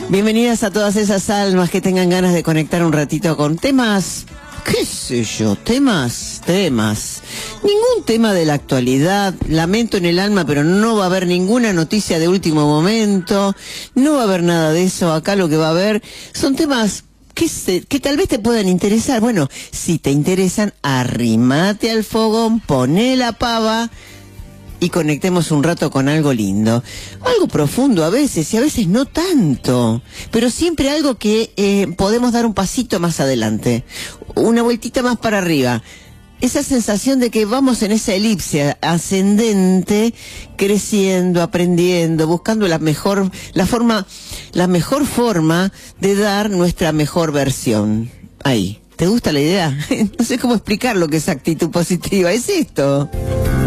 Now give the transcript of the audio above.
Bienvenidas a todas esas almas que tengan ganas de conectar un ratito con temas, qué sé yo, temas. Ningún tema de la actualidad, lamento en el alma, pero no va a haber ninguna noticia de último momento, no va a haber nada de eso. Acá lo que va a haber son temas que tal vez te puedan interesar. Bueno, si te interesan, arrímate al fogón, poné la pava y conectemos un rato con algo lindo, algo profundo a veces y a veces no tanto, pero siempre algo que podemos dar un pasito más adelante, una vueltita más para arriba. Esa sensación de que vamos en esa elipse ascendente, creciendo, aprendiendo, buscando la mejor forma de dar nuestra mejor versión. Ahí, ¿te gusta la idea? No sé cómo explicar lo que es actitud positiva, es esto.